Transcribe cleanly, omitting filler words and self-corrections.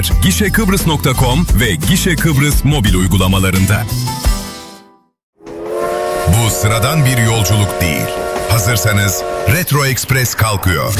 Gişekıbrıs.com ve Gişe Kıbrıs mobil uygulamalarında. Bu sıradan bir yolculuk değil. Hazırsanız Retro Express kalkıyor.